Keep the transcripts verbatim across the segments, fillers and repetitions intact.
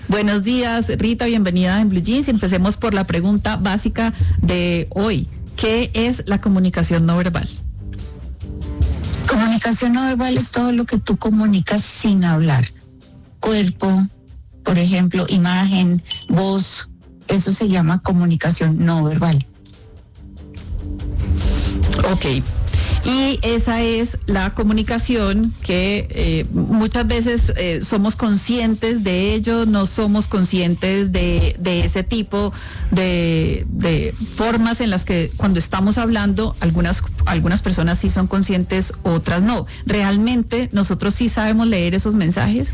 Buenos días, Rita, bienvenida en Blue Jeans. Empecemos por la pregunta básica de hoy. ¿Qué es la comunicación no verbal? Comunicación no verbal es todo lo que tú comunicas sin hablar. Cuerpo, por ejemplo, imagen, voz, eso se llama comunicación no verbal. Ok. Y esa es la comunicación que eh, muchas veces eh, somos conscientes de ello, no somos conscientes de, de ese tipo de, de formas en las que cuando estamos hablando, algunas, algunas personas sí son conscientes, otras no. ¿Realmente nosotros sí sabemos leer esos mensajes?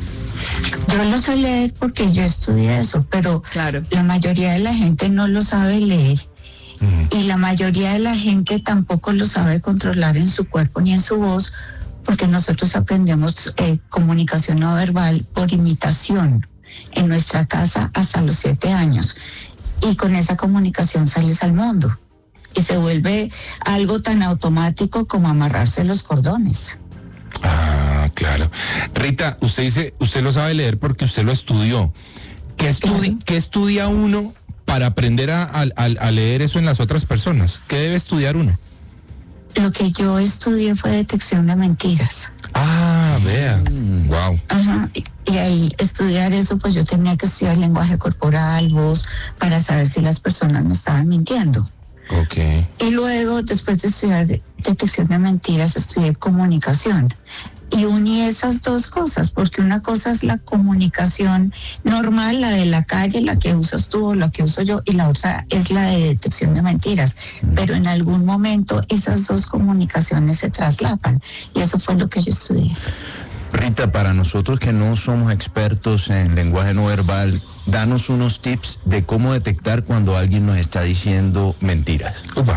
Yo lo sé leer porque yo estudié eso, pero claro, la mayoría de la gente no lo sabe leer. Y la mayoría de la gente tampoco lo sabe controlar en su cuerpo ni en su voz, porque nosotros aprendemos eh, comunicación no verbal por imitación en nuestra casa hasta los siete años. Y con esa comunicación sales al mundo. Y se vuelve algo tan automático como amarrarse los cordones. Ah, claro. Rita, usted dice, usted lo sabe leer porque usted lo estudió. ¿Qué, estudi- Claro. ¿qué estudia uno para aprender a, a, a leer eso en las otras personas? ¿Qué debe estudiar uno? Lo que yo estudié fue detección de mentiras. Ah, vea. Mm. Wow. Ajá. Y, y al estudiar eso, pues yo tenía que estudiar lenguaje corporal, voz, para saber si las personas me estaban mintiendo. Ok. Y luego, después de estudiar detección de mentiras, estudié comunicación. Y uní esas dos cosas, porque una cosa es la comunicación normal, la de la calle, la que usas tú o la que uso yo, y la otra es la de detección de mentiras. Pero en algún momento esas dos comunicaciones se traslapan, y eso fue lo que yo estudié. Rita, para nosotros que no somos expertos en lenguaje no verbal, danos unos tips de cómo detectar cuando alguien nos está diciendo mentiras. Upa.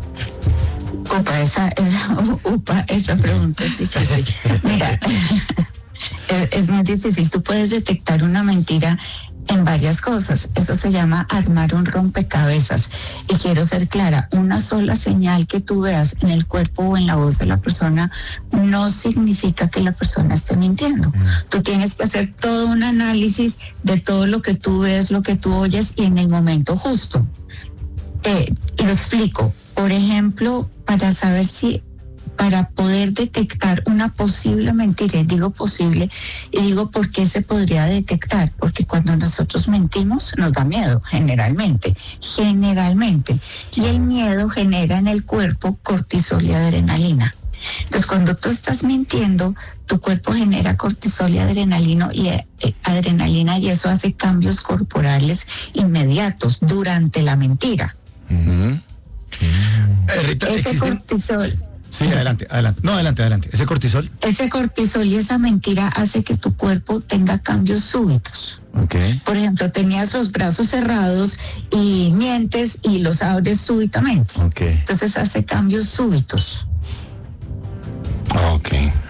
Upa, esa, esa, upa, esa pregunta es difícil. Mira, es, es muy difícil. Tú puedes detectar una mentira en varias cosas. Eso se llama armar un rompecabezas. Y quiero ser clara, una sola señal que tú veas en el cuerpo o en la voz de la persona no significa que la persona esté mintiendo. Mm. Tú tienes que hacer todo un análisis de todo lo que tú ves, lo que tú oyes y en el momento justo. Eh, lo explico. Por ejemplo, para saber si, para poder detectar una posible mentira, y digo posible, y digo por qué se podría detectar, porque cuando nosotros mentimos nos da miedo, generalmente, generalmente, y el miedo genera en el cuerpo cortisol y adrenalina. Entonces, cuando tú estás mintiendo, tu cuerpo genera cortisol y adrenalina y, eh, adrenalina y eso hace cambios corporales inmediatos durante la mentira. Uh-huh. Eh, Rita, ese ¿existen? cortisol. Sí, adelante, adelante. No, adelante, adelante. Ese cortisol. Ese cortisol y esa mentira hace que tu cuerpo tenga cambios súbitos. Okay. Por ejemplo, tenías los brazos cerrados y mientes y los abres súbitamente. Okay. Entonces hace cambios súbitos. Ok.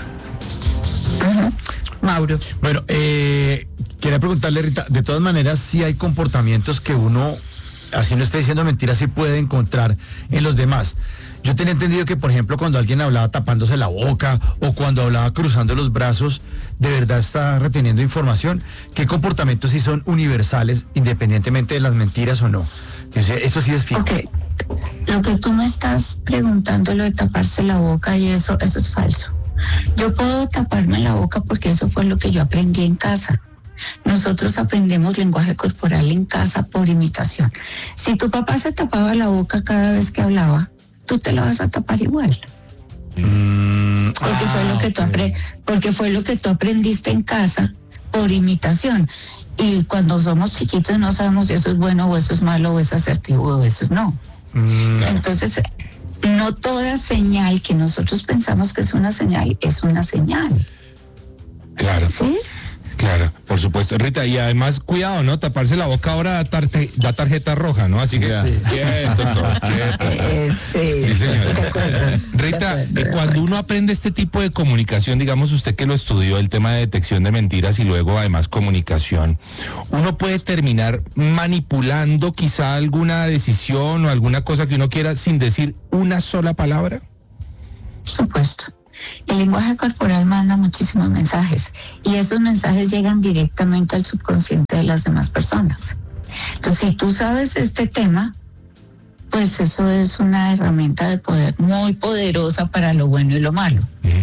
Uh-huh. Mauro. Bueno, eh, quería preguntarle, Rita, de todas maneras, sí hay comportamientos que uno, así no esté diciendo mentiras, sí puede encontrar en los demás. Yo tenía entendido que, por ejemplo, cuando alguien hablaba tapándose la boca o cuando hablaba cruzando los brazos, de verdad está reteniendo información. ¿Qué comportamientos sí son universales, independientemente de las mentiras o no? Eso sí es fijo. Okay. Lo que tú me estás preguntando, lo de taparse la boca y eso, eso es falso. Yo puedo taparme la boca porque eso fue lo que yo aprendí en casa. Nosotros aprendemos lenguaje corporal en casa por imitación. Si tu papá se tapaba la boca cada vez que hablaba, tú te la vas a tapar igual. Mm, porque, ah, fue lo que tú apre- porque fue lo que tú aprendiste en casa por imitación. Y cuando somos chiquitos no sabemos si eso es bueno o eso es malo o eso es asertivo o eso es no. Mm. Entonces, no toda señal que nosotros pensamos que es una señal es una señal. Claro. ¿Sí? Claro, por supuesto. Rita, y además, cuidado, ¿no? Taparse la boca ahora da, tar- da tarjeta roja, ¿no? Así que, sí. quietos todos, quietos. Eh, sí, sí, señor. De acuerdo, Rita, de acuerdo, de cuando acuerdo. uno aprende este tipo de comunicación, digamos usted que lo estudió, el tema de detección de mentiras y luego además comunicación, ¿uno puede terminar manipulando quizá alguna decisión o alguna cosa que uno quiera sin decir una sola palabra? Por supuesto. El lenguaje corporal manda muchísimos mensajes y esos mensajes llegan directamente al subconsciente de las demás personas. Entonces, si tú sabes este tema, pues eso es una herramienta de poder muy poderosa para lo bueno y lo malo.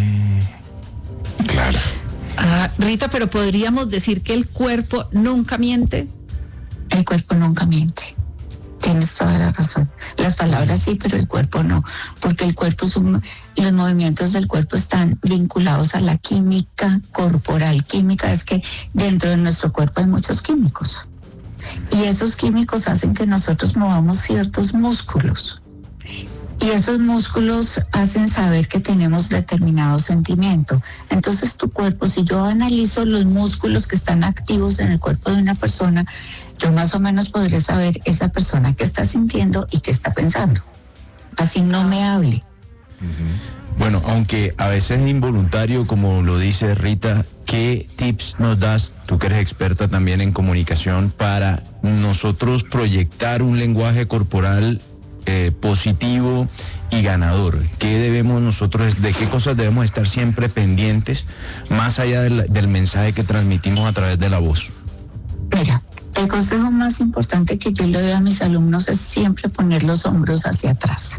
Mm, claro. Ah, Rita, pero podríamos decir que el cuerpo nunca miente. El cuerpo nunca miente. Tienes toda la razón. Las palabras sí, pero el cuerpo no, porque el cuerpo es un, los movimientos del cuerpo están vinculados a la química corporal. Química es que dentro de nuestro cuerpo hay muchos químicos y esos químicos hacen que nosotros movamos ciertos músculos y esos músculos hacen saber que tenemos determinado sentimiento. Entonces tu cuerpo, si yo analizo los músculos que están activos en el cuerpo de una persona, yo más o menos podré saber esa persona qué está sintiendo y qué está pensando. Así no me hable. Bueno, aunque a veces es involuntario, como lo dice Rita, ¿qué tips nos das, tú que eres experta también en comunicación, para nosotros proyectar un lenguaje corporal eh, positivo y ganador? ¿Qué debemos nosotros, de qué cosas debemos estar siempre pendientes, más allá del, del mensaje que transmitimos a través de la voz? Mira, el consejo más importante que yo le doy a mis alumnos es siempre poner los hombros hacia atrás.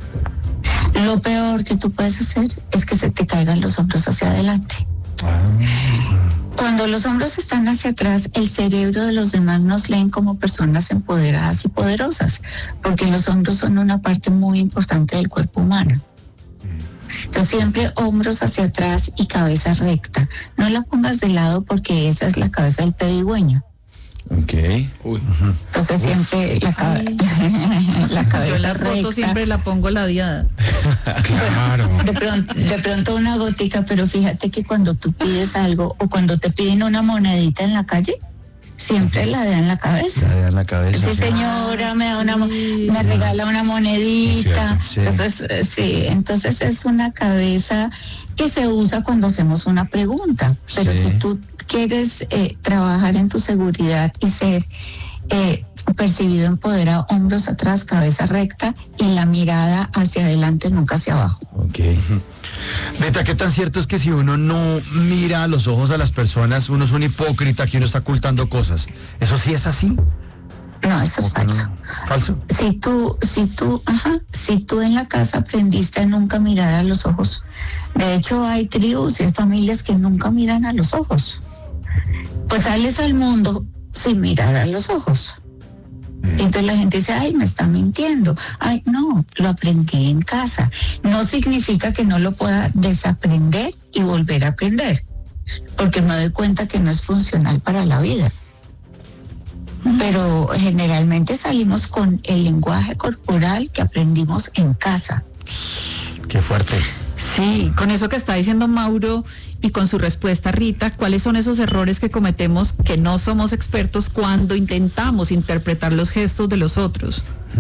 Lo peor que tú puedes hacer es que se te caigan los hombros hacia adelante. Cuando los hombros están hacia atrás, el cerebro de los demás nos leen como personas empoderadas y poderosas, porque los hombros son una parte muy importante del cuerpo humano. Entonces siempre hombros hacia atrás y cabeza recta. No la pongas de lado porque esa es la cabeza del pedigüeño. Ok. Uy. Entonces siempre la, cabe- la cabeza Yo en las recta. fotos siempre la pongo ladeada. Claro. De pronto, de pronto una gotica, pero fíjate que cuando tú pides algo o cuando te piden una monedita en la calle, siempre la dan en la cabeza. La en la cabeza. Sí, señora, me da una, mo- me regala una monedita. Sí. Entonces, eh, sí, entonces es una cabeza que se usa cuando hacemos una pregunta. Pero Sí. si tú quieres eh, trabajar en tu seguridad y ser eh, percibido empoderado, hombros atrás, cabeza recta y la mirada hacia adelante, nunca hacia abajo. Ok. Rita, ¿qué tan cierto es que si uno no mira a los ojos a las personas, uno es un hipócrita, que uno está ocultando cosas? ¿Eso sí es así? No, eso es falso. ¿Falso? Si tú, si tú, ajá, si tú en la casa aprendiste a nunca mirar a los ojos, de hecho hay tribus y hay familias que nunca miran a los ojos, pues sales al mundo sin mirar a los ojos. Y entonces la gente dice, ay, me está mintiendo. Ay, no, lo aprendí en casa. No significa que no lo pueda desaprender y volver a aprender, porque me doy cuenta que no es funcional para la vida. Pero generalmente salimos con el lenguaje corporal que aprendimos en casa. Qué fuerte. Sí, con eso que está diciendo Mauro y con su respuesta Rita, ¿cuáles son esos errores que cometemos que no somos expertos cuando intentamos interpretar los gestos de los otros?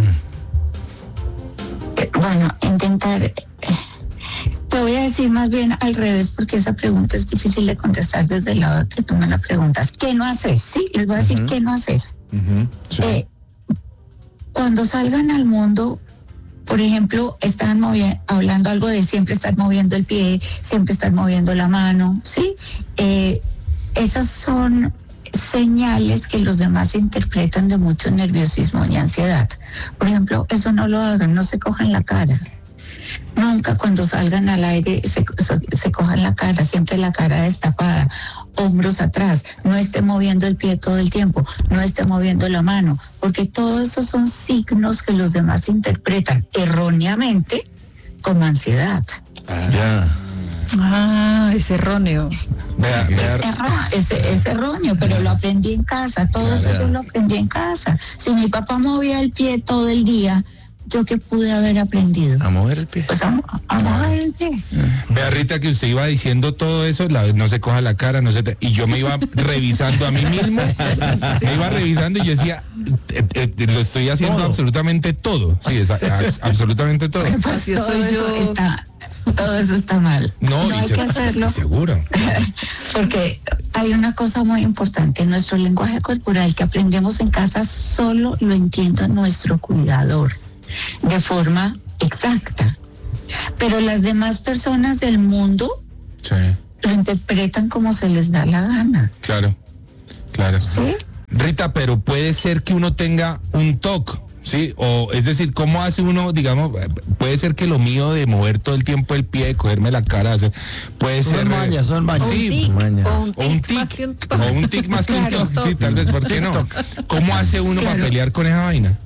Eh, Bueno, intentar... eh, Te voy a decir más bien al revés, porque esa pregunta es difícil de contestar desde el lado que tú me la preguntas. ¿Qué no hacer? Sí, les voy a decir Ujú. qué no hacer. Ujú. Sí. Eh, cuando salgan al mundo, por ejemplo, están movi- hablando algo de siempre estar moviendo el pie, siempre estar moviendo la mano, ¿sí? Eh, esas son señales que los demás interpretan de mucho nerviosismo y ansiedad. Por ejemplo, eso no lo hagan, no se cojan la cara. Nunca cuando salgan al aire se, se, se cojan la cara, siempre la cara destapada, hombros atrás, no esté moviendo el pie todo el tiempo, no esté moviendo la mano, porque todos esos son signos que los demás interpretan erróneamente como ansiedad. Ya. Ah, es erróneo. Vea, vea, Es, erró- es, es erróneo, pero lo aprendí en casa, todo eso Claro. yo lo aprendí en casa. Si mi papá movía el pie todo el día, ¿yo qué pude haber aprendido? A mover el pie. Pues a, a mover el pie. vea, Rita, que usted iba diciendo todo eso, la, no se coja la cara, no se te- y yo me iba revisando a mí mismo, me iba revisando y yo decía, eh, eh, lo estoy haciendo Todo. absolutamente todo, sí, es, a- a- absolutamente todo. Pues Así todo estoy eso yo. está, todo eso está mal. No, y hay se- que hacerlo. seguro. Porque hay una cosa muy importante, nuestro lenguaje corporal que aprendemos en casa solo lo entiende nuestro cuidador de forma exacta. Pero las demás personas del mundo Sí, lo interpretan como se les da la gana. claro, claro. ¿Sí? Rita, pero puede ser que uno tenga un T O C, ¿sí? O es decir, ¿cómo hace uno, digamos, puede ser que lo mío de mover todo el tiempo el pie, de cogerme la cara, hacer, puede Son ser... mañas, son mañas. Sí, maña. o un o un tic, más que tic, un toc. o un tic más que un Claro. toc, sí, tal vez, ¿por qué no? ¿Cómo hace uno para Claro. pelear con esa vaina?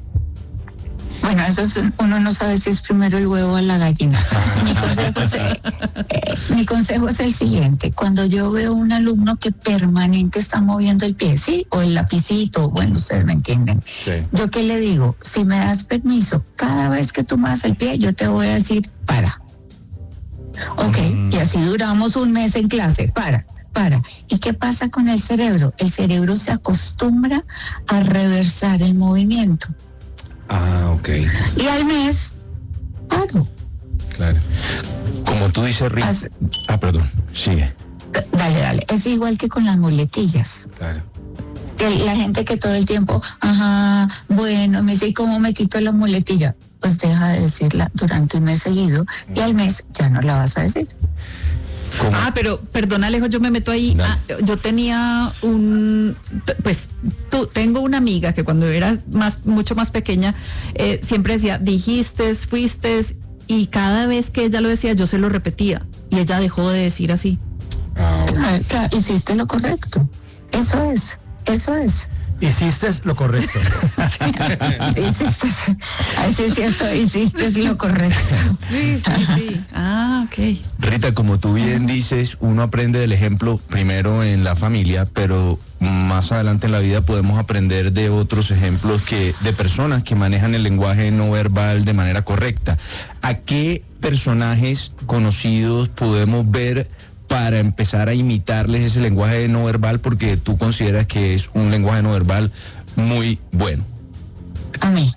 Bueno, eso es, uno no sabe si es primero el huevo o la gallina. Mi consejo, es, eh, eh, mi consejo es el siguiente. Cuando yo veo un alumno que permanente está moviendo el pie, ¿sí? O el lapicito, bueno, ustedes me entienden. Sí. Yo qué le digo, si me das permiso, cada vez que tú muevas el pie, yo te voy a decir, para. Ok, y así duramos un mes en clase, para. Para. ¿Y qué pasa con el cerebro? El cerebro se acostumbra a reversar el movimiento. Ah, ok, Y al mes, claro, claro. Como tú dices, Rita. Haz- Ah, perdón, sigue. d- dale, dale. Es igual que con las muletillas. Claro. Que la gente que todo el tiempo, ajá, bueno, me dice, ¿y cómo me quito la muletilla? Pues deja de decirla durante un mes seguido y al mes ya no la vas a decir. Como- Ah, pero perdón, Alejo, yo me meto ahí. Dale. Ah, yo tenía un, pues, tú, tengo una amiga que cuando era más, mucho más pequeña, eh, siempre decía, dijiste, fuiste, y cada vez que ella lo decía, yo se lo repetía, y ella dejó de decir así. Ah, bueno. Claro, claro, hiciste lo correcto. Eso es, eso es. Hiciste lo correcto. Hiciste, así es cierto, hiciste lo correcto. Sí, sí, sí. Ah, ok. Rita, como tú bien dices, uno aprende del ejemplo primero en la familia, pero más adelante en la vida podemos aprender de otros ejemplos que de personas que manejan el lenguaje no verbal de manera correcta. ¿A qué personajes conocidos podemos ver para empezar a imitarles ese lenguaje no verbal, porque tú consideras que es un lenguaje no verbal muy bueno? A mí.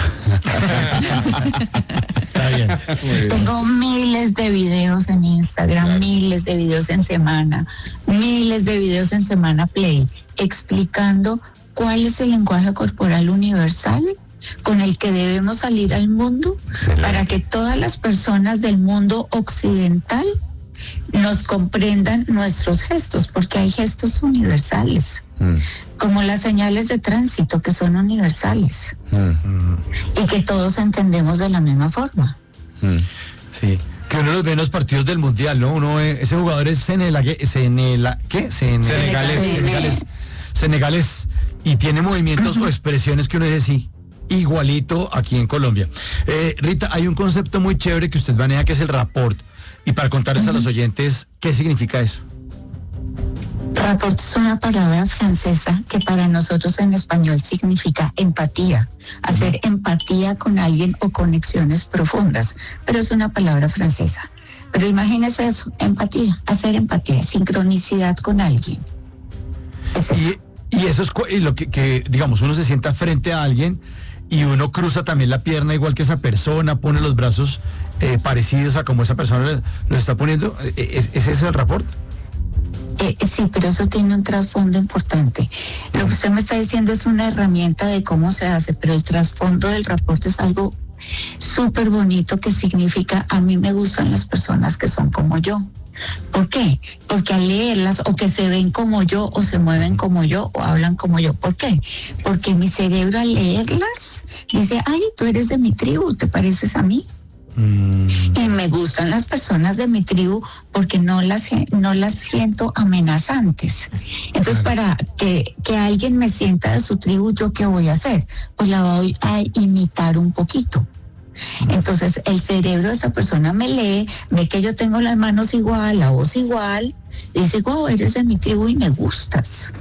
Está bien. Tengo miles de videos en Instagram, Claro. miles de videos en semana, miles de videos en Semana Play, explicando cuál es el lenguaje corporal universal con el que debemos salir al mundo Excelente. para que todas las personas del mundo occidental nos comprendan nuestros gestos, porque hay gestos universales, Mm, como las señales de tránsito que son universales mm, y que todos entendemos de la misma forma. mm. Sí. Que uno los ve en los partidos del mundial, ¿no? Uno ve- ese jugador es senelague- senela, ¿qué? Sene- Senegalés. Senegalés. Senegalés. Y tiene movimientos o expresiones que uno dice sí, igualito aquí en Colombia. Eh, Rita, hay un concepto muy chévere que usted maneja que es el rapport. Y para contarles a los oyentes, ¿qué significa eso? Rapport es una palabra francesa que para nosotros en español significa empatía, hacer empatía con alguien o conexiones profundas, pero es una palabra francesa. Pero imagínese eso, empatía, hacer empatía, sincronicidad con alguien. Es eso. Y, y eso es cu- y lo que, que, digamos, uno se sienta frente a alguien y uno cruza también la pierna igual que esa persona, pone los brazos eh, parecidos a como esa persona lo, lo está poniendo. Eh, ¿Es, ¿Es ese el rapport? Eh, sí, pero eso tiene un trasfondo importante. Lo que usted me está diciendo es una herramienta de cómo se hace, pero el trasfondo del rapport es algo súper bonito que significa a mí me gustan las personas que son como yo. ¿Por qué? Porque al leerlas o que se ven como yo o se mueven como yo o hablan como yo. ¿Por qué? Porque mi cerebro al leerlas dice, ay, tú eres de mi tribu, ¿te pareces a mí? Y me gustan las personas de mi tribu porque no las, no las siento amenazantes. Entonces, para que, que alguien me sienta de su tribu, ¿yo qué voy a hacer? Pues la voy a imitar un poquito. Entonces, el cerebro de esta persona me lee, ve que yo tengo las manos igual, la voz igual, dice, wow, eres de mi tribu y me gustas.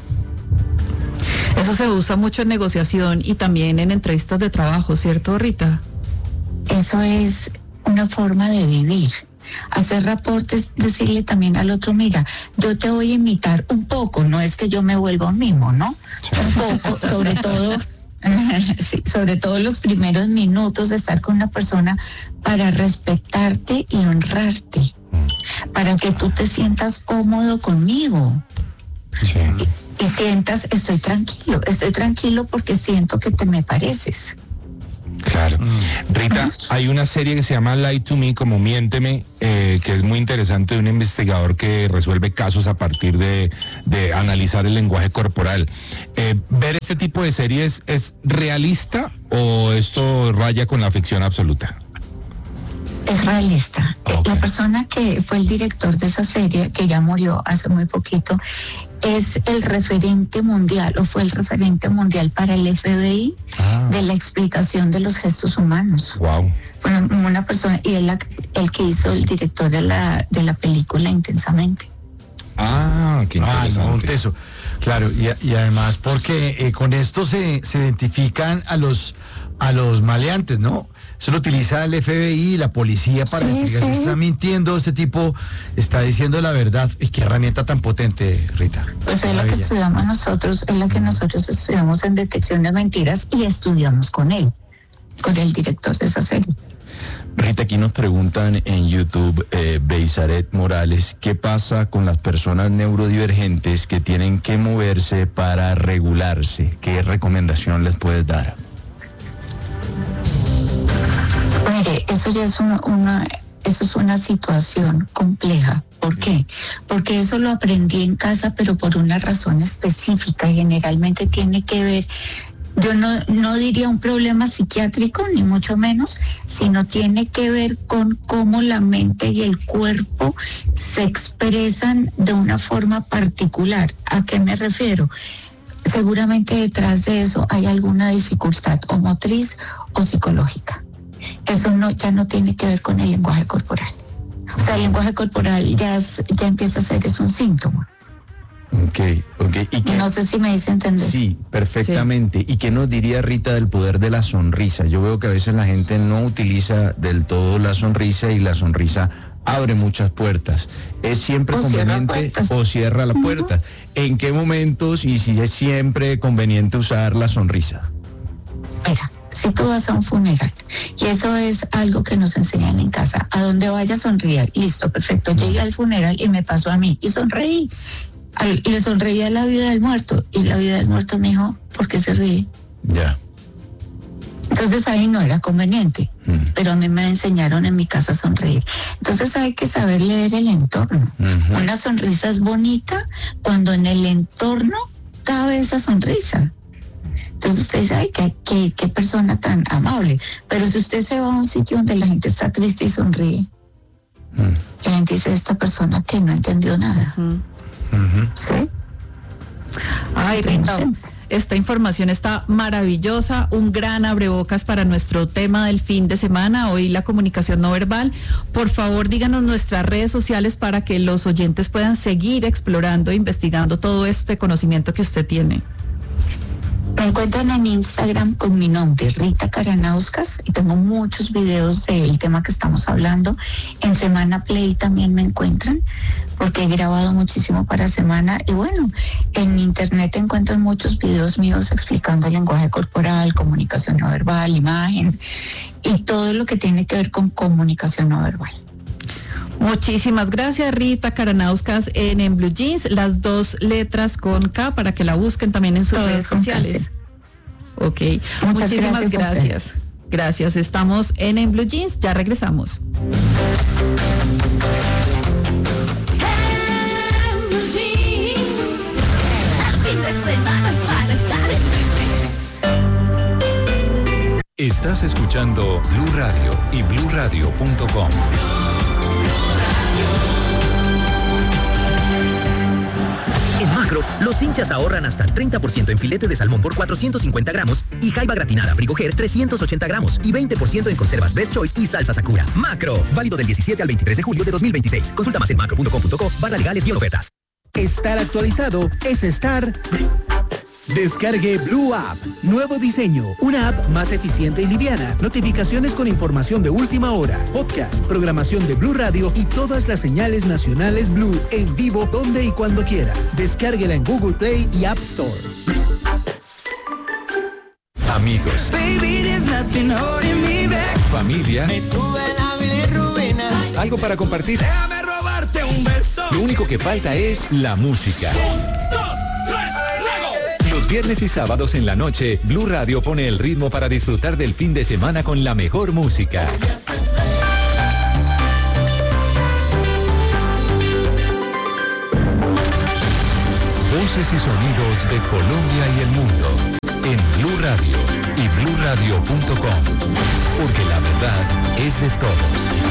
Eso se usa mucho en negociación y también en entrevistas de trabajo, ¿cierto, Rita? Eso es una forma de vivir. Hacer reportes, decirle también al otro, mira, yo te voy a imitar un poco, no es que yo me vuelva un mismo, ¿no? Un poco, sobre todo, sí, sobre todo los primeros minutos de estar con una persona para respetarte y honrarte, para que tú te sientas cómodo conmigo. Sí. Y, y sientas, estoy tranquilo, estoy tranquilo porque siento que te me pareces. Claro. Rita, hay una serie que se llama Lie to Me, como Miénteme, eh, que es muy interesante, de un investigador que resuelve casos a partir de, de analizar el lenguaje corporal. Eh, ¿Ver este tipo de series es realista o esto raya con la ficción absoluta? Es realista. Okay. La persona que fue el director de esa serie, que ya murió hace muy poquito, es el referente mundial, o fue el referente mundial para el F B I ah. de la explicación de los gestos humanos. Wow. Fue una, una persona, y él el que hizo el director de la, de la película Intensamente. Ah, qué interesante. Ah, no, un teso. Claro, y, y además porque eh, con esto se, se identifican a los a los maleantes, ¿no? Eso lo utiliza el F B I, la policía para sí, identificar sí. si está mintiendo, este tipo está diciendo la verdad. Y qué herramienta tan potente, Rita. Pues es la que estudiamos nosotros, es la que nosotros estudiamos en detección de mentiras y estudiamos con él, con el director de esa serie. Rita, aquí nos preguntan en YouTube, eh, Beisaret Morales, ¿qué pasa con las personas neurodivergentes que tienen que moverse para regularse? ¿Qué recomendación les puedes dar? Mire, eso ya es una, una, eso es una situación compleja. ¿Por qué? Porque eso lo aprendí en casa, pero por una razón específica. Generalmente tiene que ver, yo no, no diría un problema psiquiátrico, ni mucho menos, sino tiene que ver con cómo la mente y el cuerpo se expresan de una forma particular. ¿A qué me refiero? Seguramente detrás de eso hay alguna dificultad o motriz o psicológica. Eso no, ya no tiene que ver con el lenguaje corporal. O sea, el lenguaje corporal ya, es, ya empieza a ser, es un síntoma. Ok, ok. ¿Y qué? No sé si me hice entender. Sí, perfectamente. Sí. ¿Y qué nos diría Rita del poder de la sonrisa? Yo veo que a veces la gente no utiliza del todo la sonrisa y la sonrisa abre muchas puertas. ¿Es siempre o conveniente cierra o cierra la puerta? Uh-huh. ¿En qué momentos y si es siempre conveniente usar la sonrisa? Mira, si tú vas a un funeral, y eso es algo que nos enseñan en casa, a donde vaya sonríe, listo, perfecto, llegué al funeral y me pasó a mí, y sonreí, al, le sonreí a la vida del muerto, y la vida del muerto me dijo, ¿por qué se ríe? Ya. Entonces ahí no era conveniente, mm. pero a mí me enseñaron en mi casa a sonreír. Entonces hay que saber leer el entorno. Uh-huh. Una sonrisa es bonita cuando en el entorno cabe esa sonrisa. Entonces usted dice, ay, qué, qué, qué persona tan amable. Pero si usted se va a un sitio donde la gente está triste y sonríe, mm. la gente dice, esta persona que no entendió nada. Mm. Uh-huh. ¿Sí? Ay, Rita, esta información está maravillosa, un gran abrebocas para nuestro tema del fin de semana, hoy la comunicación no verbal. Por favor, díganos nuestras redes sociales para que los oyentes puedan seguir explorando e investigando todo este conocimiento que usted tiene. Me encuentran en Instagram con mi nombre, Rita Karanauskas, y tengo muchos videos del tema que estamos hablando. En Semana Play también me encuentran, porque he grabado muchísimo para Semana. Y bueno, en internet encuentran muchos videos míos explicando el lenguaje corporal, comunicación no verbal, imagen, y todo lo que tiene que ver con comunicación no verbal. Muchísimas gracias, Rita Karanauskas, en, en Blue Jeans, las dos letras con K para que la busquen también en sus Todos redes sociales. Ok, muchas muchísimas gracias. Gracias. Gracias, estamos en, en Blue Jeans, ya regresamos. Estás escuchando Blue Radio y blue radio punto com. En Macro, los hinchas ahorran hasta treinta por ciento en filete de salmón por cuatrocientos cincuenta gramos y jaiba gratinada Frigoger trescientos ochenta gramos y veinte por ciento en conservas Best Choice y salsa Sakura. Macro, válido del diecisiete al veintitrés de julio de dos mil veintiséis. Consulta más en macro punto com punto co barra legales guión ofertas. Estar actualizado es estar... Descargue Blue App. Nuevo diseño. Una app más eficiente y liviana. Notificaciones con información de última hora. Podcast, programación de Blue Radio y todas las señales nacionales Blue en vivo donde y cuando quiera. Descárguela en Google Play y App Store. Amigos. Familia. Algo para compartir. Déjame robarte un beso. Lo único que falta es la música. Viernes y sábados en la noche, Blue Radio pone el ritmo para disfrutar del fin de semana con la mejor música. Voces y sonidos de Colombia y el mundo en Blue Radio y blue radio punto com, porque la verdad es de todos.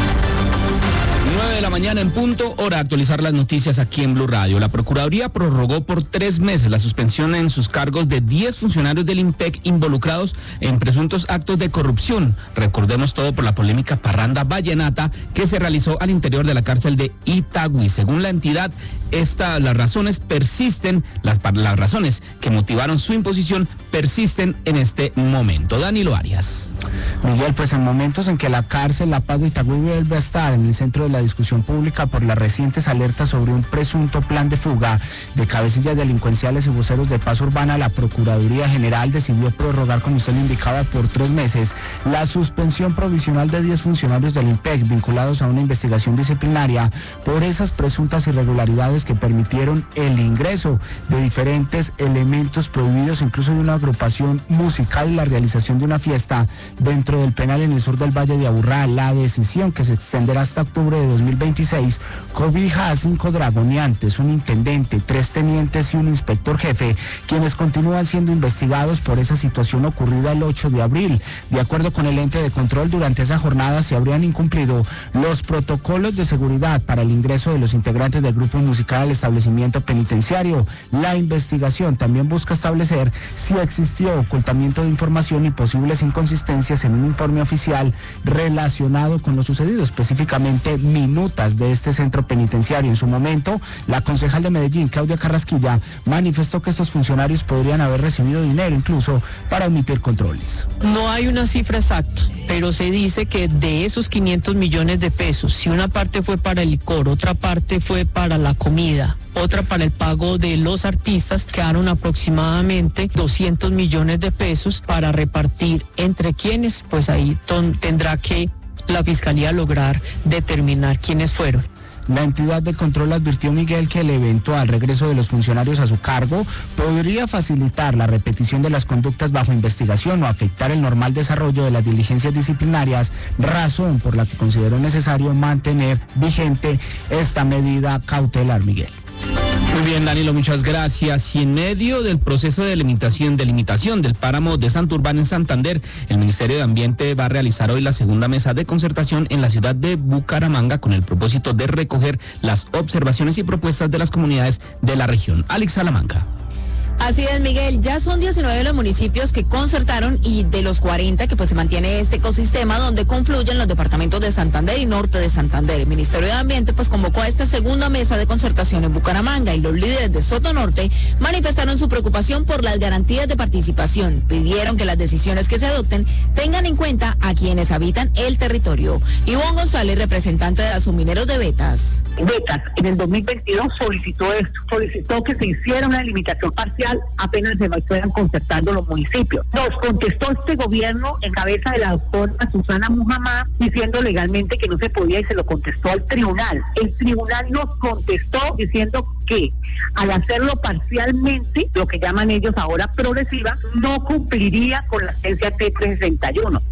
nueve de la mañana en punto, hora de actualizar las noticias aquí en Blue Radio. La Procuraduría prorrogó por tres meses la suspensión en sus cargos de diez funcionarios del IMPEC involucrados en presuntos actos de corrupción. Recordemos todo por la polémica parranda vallenata que se realizó al interior de la cárcel de Itagüí. Según la entidad, esta, las razones persisten, las, las razones que motivaron su imposición persisten en este momento. Danilo Arias. Miguel, pues en momentos en que la cárcel La Paz de Itagüí vuelve a estar en el centro de la discusión pública por las recientes alertas sobre un presunto plan de fuga de cabecillas delincuenciales y voceros de paz urbana, la Procuraduría General decidió prorrogar, como usted lo indicaba, por tres meses la suspensión provisional de diez funcionarios del IMPEC vinculados a una investigación disciplinaria por esas presuntas irregularidades que permitieron el ingreso de diferentes elementos prohibidos, incluso de una agrupación musical y la realización de una fiesta dentro del penal en el sur del Valle de Aburrá. La decisión, que se extenderá hasta octubre de dos mil veintiséis, cobija a cinco dragoneantes, un intendente, tres tenientes y un inspector jefe, quienes continúan siendo investigados por esa situación ocurrida el ocho de abril. De acuerdo con el ente de control, durante esa jornada se habrían incumplido los protocolos de seguridad para el ingreso de los integrantes del grupo musical al establecimiento penitenciario. La investigación también busca establecer si existió ocultamiento de información y posibles inconsistencias en un informe oficial relacionado con lo sucedido, específicamente minutas de este centro penitenciario. En su momento, la concejal de Medellín, Claudia Carrasquilla, manifestó que estos funcionarios podrían haber recibido dinero incluso para omitir controles. No hay una cifra exacta, pero se dice que de esos quinientos millones de pesos, si una parte fue para el licor, otra parte fue para la comida, otra para el pago de los artistas, quedaron aproximadamente doscientos millones de pesos para repartir entre quienes, pues ahí ton, tendrá que la Fiscalía lograr determinar quiénes fueron. La entidad de control advirtió, Miguel, que el eventual regreso de los funcionarios a su cargo podría facilitar la repetición de las conductas bajo investigación o afectar el normal desarrollo de las diligencias disciplinarias, razón por la que consideró necesario mantener vigente esta medida cautelar, Miguel. Muy bien, Danilo, muchas gracias. Y en medio del proceso de delimitación, delimitación del páramo de Santurbán en Santander, el Ministerio de Ambiente va a realizar hoy la segunda mesa de concertación en la ciudad de Bucaramanga con el propósito de recoger las observaciones y propuestas de las comunidades de la región. Alex Salamanca. Así es, Miguel, ya son diecinueve los municipios que concertaron y de los cuarenta que pues se mantiene este ecosistema donde confluyen los departamentos de Santander y Norte de Santander. El Ministerio de Ambiente pues convocó a esta segunda mesa de concertación en Bucaramanga y los líderes de Soto Norte manifestaron su preocupación por las garantías de participación. Pidieron que las decisiones que se adopten tengan en cuenta a quienes habitan el territorio. Ivonne González, representante de Asumineros de Betas. Betas en el dos mil veintidós solicitó esto, solicitó que se hiciera una delimitación parcial apenas se fueran concertando los municipios. Nos contestó este gobierno en cabeza de la doctora Susana Muhammad diciendo legalmente que no se podía y se lo contestó al tribunal. El tribunal nos contestó diciendo que al hacerlo parcialmente, lo que llaman ellos ahora progresiva, no cumpliría con la sentencia T trescientos sesenta y uno.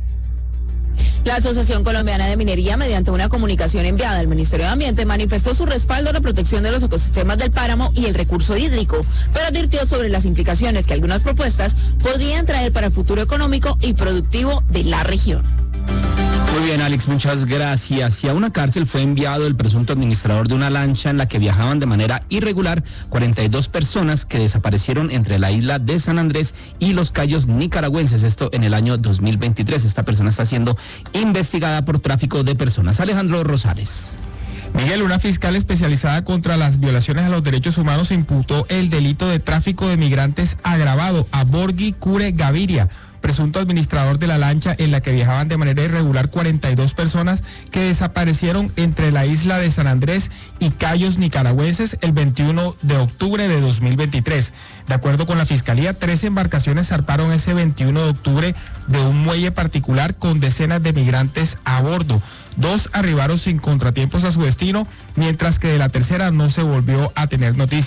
La Asociación Colombiana de Minería, mediante una comunicación enviada al Ministerio de Ambiente, manifestó su respaldo a la protección de los ecosistemas del páramo y el recurso hídrico, pero advirtió sobre las implicaciones que algunas propuestas podrían traer para el futuro económico y productivo de la región. Muy bien, Alex, muchas gracias. Y a una cárcel fue enviado el presunto administrador de una lancha en la que viajaban de manera irregular cuarenta y dos personas que desaparecieron entre la isla de San Andrés y los Cayos nicaragüenses, esto en el año dos mil veintitrés. Esta persona está siendo investigada por tráfico de personas. Alejandro Rosales. Miguel, una fiscal especializada contra las violaciones a los derechos humanos imputó el delito de tráfico de migrantes agravado a Borghi Cure Gaviria, presunto administrador de la lancha en la que viajaban de manera irregular cuarenta y dos personas que desaparecieron entre la isla de San Andrés y Cayos nicaragüenses el veintiuno de octubre de dos mil veintitrés. De acuerdo con la Fiscalía, tres embarcaciones zarparon ese veintiuno de octubre de un muelle particular con decenas de migrantes a bordo. Dos arribaron sin contratiempos a su destino, mientras que de la tercera no se volvió a tener noticia.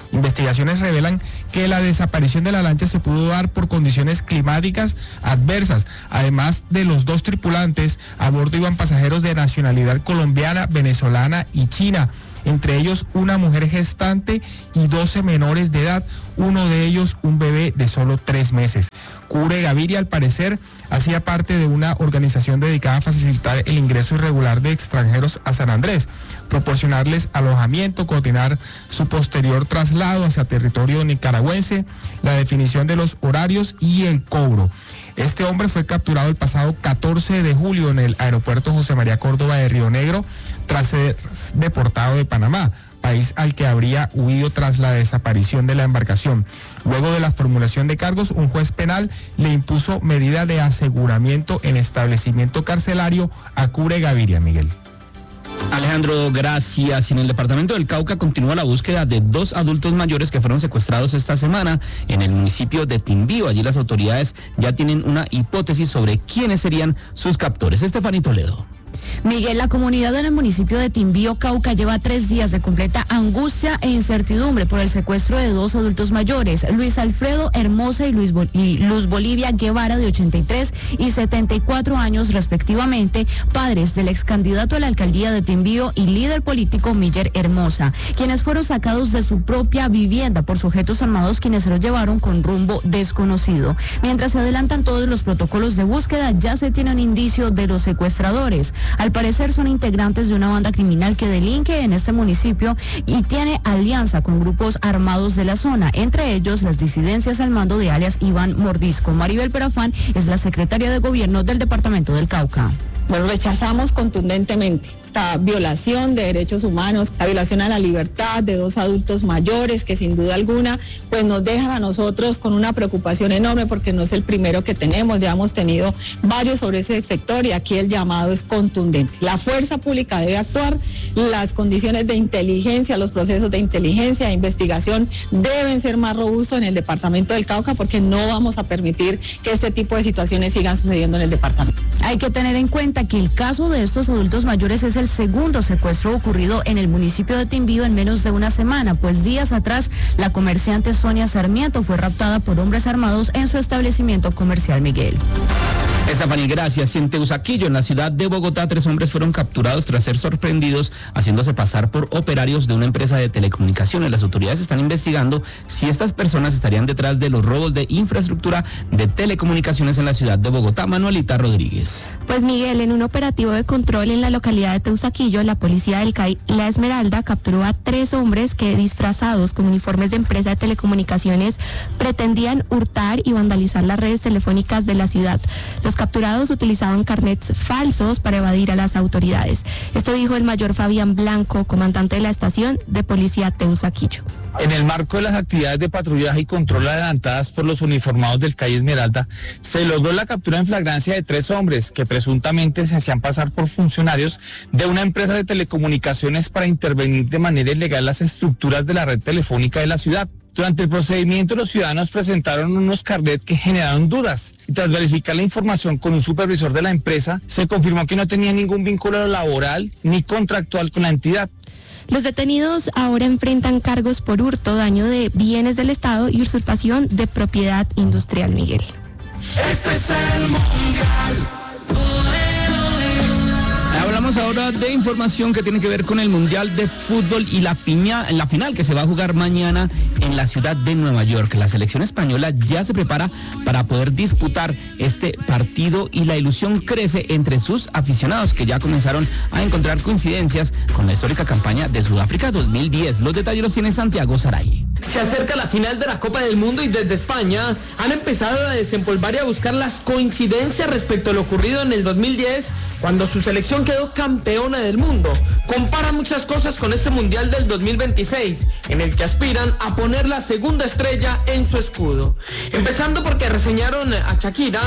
Investigaciones revelan que la desaparición de la lancha se pudo dar por condiciones climáticas adversas. Además de los dos tripulantes, a bordo iban pasajeros de nacionalidad colombiana, venezolana y china. Entre ellos una mujer gestante y doce menores de edad, uno de ellos un bebé de solo tres meses. Cure Gaviria, al parecer, hacía parte de una organización dedicada a facilitar el ingreso irregular de extranjeros a San Andrés, proporcionarles alojamiento, coordinar su posterior traslado hacia territorio nicaragüense, la definición de los horarios y el cobro. Este hombre fue capturado el pasado catorce de julio en el aeropuerto José María Córdoba de Río Negro tras ser deportado de Panamá, país al que habría huido tras la desaparición de la embarcación. Luego de la formulación de cargos, un juez penal le impuso medida de aseguramiento en establecimiento carcelario a Cure Gaviria, Miguel. Alejandro, gracias. En el departamento del Cauca continúa la búsqueda de dos adultos mayores que fueron secuestrados esta semana en el municipio de Timbío. Allí las autoridades ya tienen una hipótesis sobre quiénes serían sus captores. Estefanía Toledo. Miguel, la comunidad en el municipio de Timbío, Cauca, lleva tres días de completa angustia e incertidumbre por el secuestro de dos adultos mayores, Luis Alfredo Hermosa y, Luis Bol- y Luz Bolivia Guevara, de ochenta y tres y setenta y cuatro años respectivamente, padres del ex candidato a la alcaldía de Timbío y líder político Miller Hermosa, quienes fueron sacados de su propia vivienda por sujetos armados quienes se los llevaron con rumbo desconocido. Mientras se adelantan todos los protocolos de búsqueda, ya se tiene un indicio de los secuestradores. Al parecer son integrantes de una banda criminal que delinque en este municipio y tiene alianza con grupos armados de la zona, entre ellos las disidencias al mando de alias Iván Mordisco. Maribel Perafán es la secretaria de gobierno del departamento del Cauca. Bueno, rechazamos contundentemente esta violación de derechos humanos, la violación a la libertad de dos adultos mayores que sin duda alguna pues nos dejan a nosotros con una preocupación enorme porque no es el primero que tenemos, ya hemos tenido varios sobre ese sector y aquí el llamado es contundente. La fuerza pública debe actuar, las condiciones de inteligencia, los procesos de inteligencia e investigación deben ser más robustos en el departamento del Cauca porque no vamos a permitir que este tipo de situaciones sigan sucediendo en el departamento. Hay que tener en cuenta que el caso de estos adultos mayores es el segundo secuestro ocurrido en el municipio de Timbío en menos de una semana, pues días atrás la comerciante Sonia Sarmiento fue raptada por hombres armados en su establecimiento comercial, Miguel. Estefanía, gracias. En Teusaquillo, en la ciudad de Bogotá, tres hombres fueron capturados tras ser sorprendidos haciéndose pasar por operarios de una empresa de telecomunicaciones. Las autoridades están investigando si estas personas estarían detrás de los robos de infraestructura de telecomunicaciones en la ciudad de Bogotá. Manuelita Rodríguez. Pues Miguel, en un operativo de control en la localidad de Teusaquillo, la policía del C A I La Esmeralda capturó a tres hombres que, disfrazados con uniformes de empresa de telecomunicaciones, pretendían hurtar y vandalizar las redes telefónicas de la ciudad. Los capturados utilizaban carnets falsos para evadir a las autoridades. Esto dijo el mayor Fabián Blanco, comandante de la estación de policía Teusaquillo. En el marco de las actividades de patrullaje y control adelantadas por los uniformados del C A I Esmeralda, se logró la captura en flagrancia de tres hombres que presuntamente se hacían pasar por funcionarios de una empresa de telecomunicaciones para intervenir de manera ilegal las estructuras de la red telefónica de la ciudad. Durante el procedimiento, los ciudadanos presentaron unos carnets que generaron dudas. Y tras verificar la información con un supervisor de la empresa, se confirmó que no tenía ningún vínculo laboral ni contractual con la entidad. Los detenidos ahora enfrentan cargos por hurto, daño de bienes del Estado y usurpación de propiedad industrial, Miguel. Este es el Mundial. Hablamos ahora de información que tiene que ver con el Mundial de Fútbol y la, piña, la final que se va a jugar mañana en la ciudad de Nueva York. La selección española ya se prepara para poder disputar este partido y la ilusión crece entre sus aficionados que ya comenzaron a encontrar coincidencias con la histórica campaña de Sudáfrica dos mil diez. Los detalles los tiene Santiago Saray. Se acerca la final de la Copa del Mundo y desde España han empezado a desempolvar y a buscar las coincidencias respecto a lo ocurrido en el dos mil diez, cuando su selección quedó campeona del mundo. Comparan muchas cosas con este Mundial del dos mil veintiséis, en el que aspiran a poner la segunda estrella en su escudo. Empezando porque reseñaron a Shakira